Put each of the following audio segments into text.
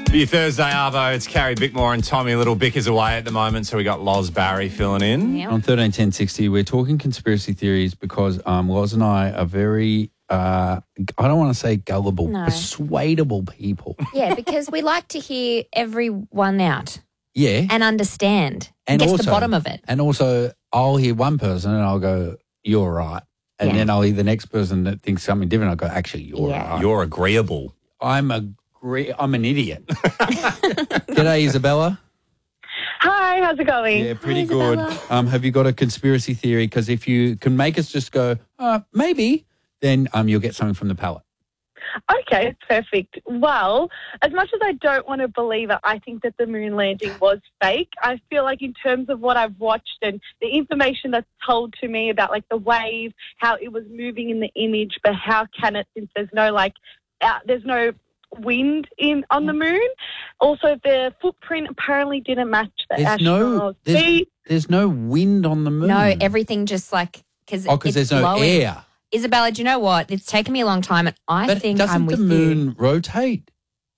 For your Thursday Arvo, it's Carrie Bickmore and Tommy Little. Bick is away at the moment, so we got Loz Barry filling in. Yeah. On 131060, we're talking conspiracy theories because Loz and I are very, I don't want to say gullible, No. persuadable people. Yeah, because we like to hear everyone out Yeah. and understand and get to the bottom of it. And also, I'll hear one person and I'll go, you're right. And Yeah. then I'll hear the next person that thinks something different. I'll go, actually, you're Yeah. right. You're agreeable. I'm an idiot. G'day, Isabella. Hi, how's it going? Yeah, pretty Hi, good. Isabella. Have you got a conspiracy theory? Because if you can make us just go, maybe, then you'll get something from the palette. Okay, perfect. Well, as much as I don't want to believe it, I think that the moon landing was fake. I feel like in terms of what I've watched and the information that's told to me about like the wave, how it was moving in the image, but how can it, since there's no wind on the moon. Also, the footprint apparently didn't match the astronauts. There's no wind on the moon. No, everything just like because there's no blowing. air. Isabella, do you know what? It's taken me a long time, and I But think doesn't I'm with the moon rotate?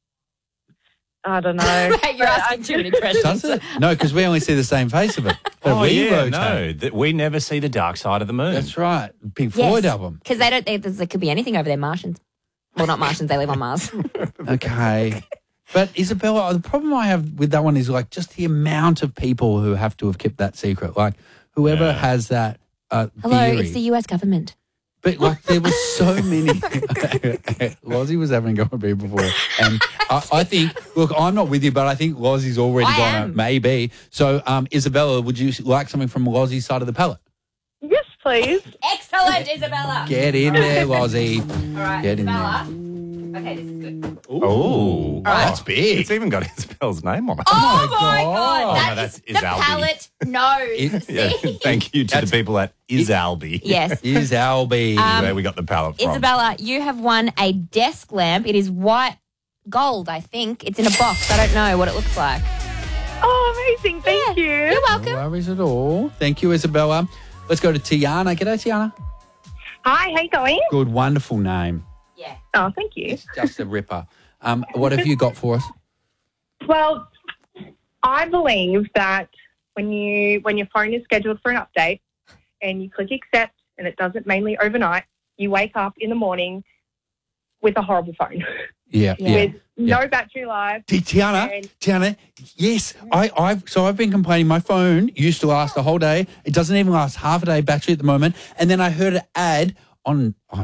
I don't know. you. You're asking too many questions. Does it? No, because we only see the same face of it. But we rotate. no. We never see the dark side of the moon. That's right. Pink Floyd album. Because there could be anything over there. Martians. Well, not Martians. They live on Mars. Okay. But Isabella, the problem I have with that one is like just the amount of people who have to have kept that secret. Like whoever has that Hello, theory. it's the US government. But like there were so many. Lozzie was having a go at me before, and I think. Look, I'm not with you, but I think Lozzie's already I gone. am. Maybe. So, Isabella, would you like something from Lozzie's side of the palette? Yes, please. Excellent, Isabella. Get in there, Lozzie. All right, Get in Isabella. Okay, this is good. Oh, that's big. It's even got Isabel's name on it. Oh, my God. God. No, that's the Isalbi. palette knows. Yeah, See? thank you to the people at Isalbi. Yes. Is Albie. Where we got the palette from. Isabella, you have won a desk lamp. It is white gold, I think. It's in a box. I don't know what it looks like. Oh, amazing. Thank you. You're welcome. No worries at all. Thank you, Isabella. Let's go to Tiana. G'day, Tiana. Hi, how you going? Good, wonderful name. Yeah. Oh, thank you. It's just a ripper. What have you got for us? Well, I believe that when your phone is scheduled for an update and you click accept and it does it mainly overnight, you wake up in the morning with a horrible phone Yeah. with no battery life. Tiana, yes, I've been complaining. My phone used to last the whole day. It doesn't even last half a day battery at the moment. And then I heard an ad on